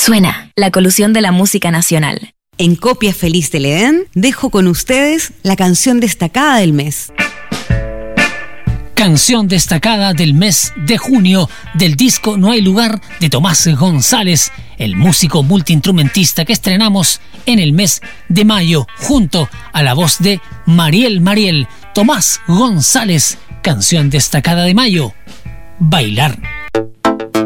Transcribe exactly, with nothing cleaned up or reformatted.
Suena la colusión de la música nacional. En Copia Feliz del Edén, dejo con ustedes la canción destacada del mes. Canción destacada del mes de junio del disco No hay lugar de Tomás González, el músico multiinstrumentista que estrenamos en el mes de mayo junto a la voz de Mariel Mariel. Tomás González, canción destacada de mayo, Bailar